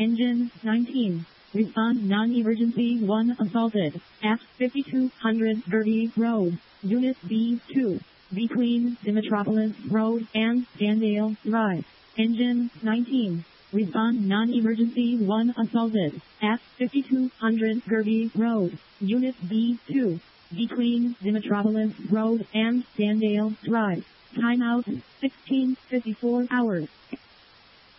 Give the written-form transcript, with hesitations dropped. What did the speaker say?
Engine 19. Respond non-emergency 1 assaulted at 5200 Gertie Road, Unit B2, between Demetropolis Road and Standale Drive. Engine 19. Respond non-emergency 1 assaulted at 5200 Gertie Road, Unit B2, between Demetropolis Road and Standale Drive. Timeout 16:54 hours.